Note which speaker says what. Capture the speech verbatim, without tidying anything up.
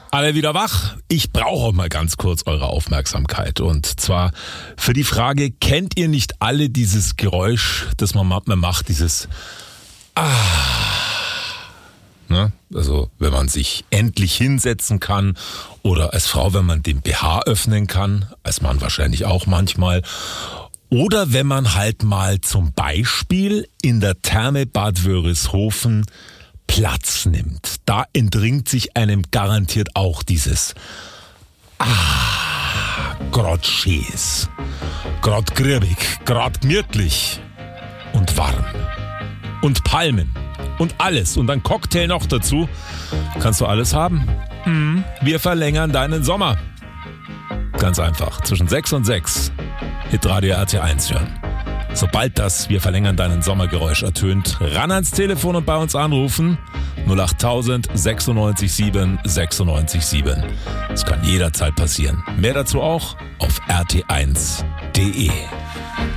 Speaker 1: Alle wieder wach? Ich brauche mal ganz kurz eure Aufmerksamkeit. Und zwar für die Frage, kennt ihr nicht alle dieses Geräusch, das man manchmal macht, dieses Ah. Ne? Also wenn man sich endlich hinsetzen kann oder als Frau, wenn man den B H öffnen kann, als Mann wahrscheinlich auch manchmal. Oder wenn man halt mal zum Beispiel in der Therme Bad Wörishofen Platz nimmt. Da entringt sich einem garantiert auch dieses Ah, grad schäs, grad griebig, grad gemütlich und warm. Und Palmen und alles und ein Cocktail noch dazu. Kannst du alles haben? Mhm. Wir verlängern deinen Sommer. Ganz einfach, zwischen sechs und sechs. Hitradio R T eins hören. Sobald das Wir verlängern deinen Sommergeräusch ertönt, ran ans Telefon und bei uns anrufen. null acht tausend sechsundneunzig sieben sechsundneunzig sieben. Das kann jederzeit passieren. Mehr dazu auch auf r t eins punkt d e.